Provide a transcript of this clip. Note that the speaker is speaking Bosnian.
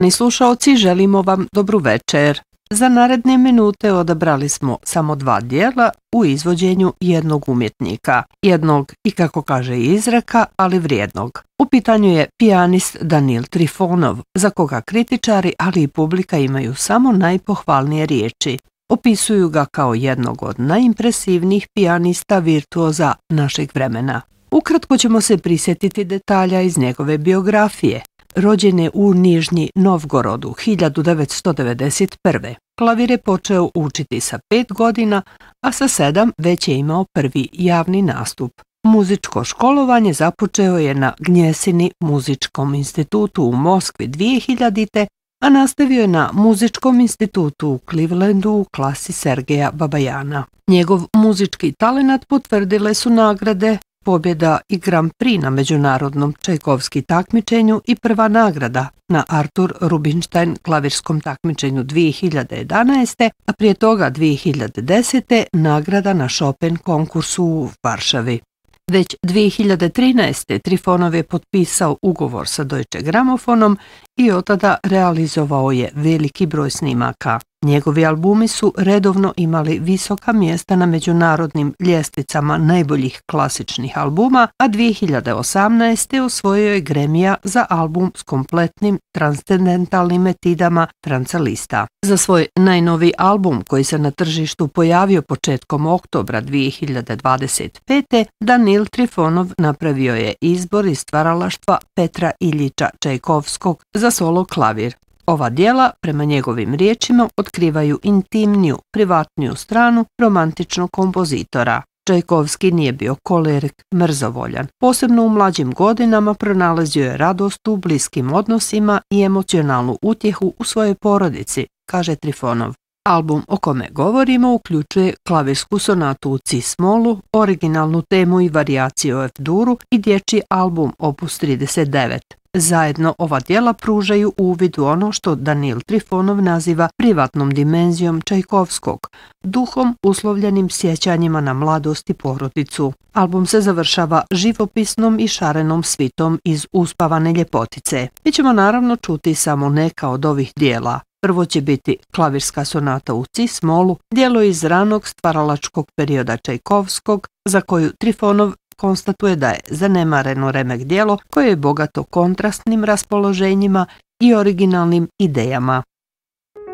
Poštovani slušaoci, želimo vam dobru večer. Za naredne minute odabrali smo samo 2 dijela u izvođenju jednog umjetnika. Jednog, i kako kaže izreka, ali vrijednog. U pitanju je pijanist Danil Trifonov, za koga kritičari, ali i publika imaju samo najpohvalnije riječi. Opisuju ga kao jednog od najimpresivnijih pijanista virtuoza našeg vremena. Ukratko ćemo se prisjetiti detalja iz njegove biografije. Rođen je u Nižnji Novgorodu 1991. Klavir je počeo učiti sa 5 godina, a sa 7 već je imao prvi javni nastup. Muzičko školovanje započeo je na Gnjesini muzičkom institutu u Moskvi 2000. a nastavio je na muzičkom institutu u Clevelandu u klasi Sergeja Babajana. Njegov muzički talenat potvrdile su nagrade, pobjeda i Grand Prix na međunarodnom Čajkovski takmičenju i prva nagrada na Artur Rubinstein klavirskom takmičenju 2011. a prije toga 2010. nagrada na Chopin konkursu u Varšavi. Već 2013. Trifonov je potpisao ugovor sa Deutsche Grammofonom i od tada realizovao je veliki broj snimaka. Njegovi albumi su redovno imali visoka mjesta na međunarodnim ljestvicama najboljih klasičnih albuma, a 2018. osvojio je Gramija za album s kompletnim transcendentalnim etidama Transalista. Za svoj najnoviji album koji se na tržištu pojavio početkom oktobra 2025. Danil Trifonov napravio je izbor iz stvaralaštva Petra Iljiča Čajkovskog za solo klavir. Ova djela, prema njegovim riječima, otkrivaju intimniju, privatniju stranu romantičnog kompozitora. Čajkovski nije bio kolerik, mrzovoljan. Posebno u mlađim godinama pronalazio je radost u bliskim odnosima i emocionalnu utjehu u svojoj porodici, kaže Trifonov. Album o kome govorimo uključuje klavirsku sonatu u cis-molu, originalnu temu i varijaciju o F-duru i dječji album Opus 39. Zajedno ova djela pružaju uvid u ono što Danil Trifonov naziva privatnom dimenzijom Čajkovskog, duhom uslovljenim sjećanjima na mladost i porodicu. Album se završava živopisnom i šarenom svitom iz Uspavane ljepotice. Mi ćemo naravno čuti samo neka od ovih djela. Prvo će biti klavirska sonata u cis-molu, djelo iz ranog stvaralačkog perioda Čajkovskog, za koju Trifonov konstatuje da je zanemareno remek djelo koje je bogato kontrastnim raspoloženjima i originalnim idejama.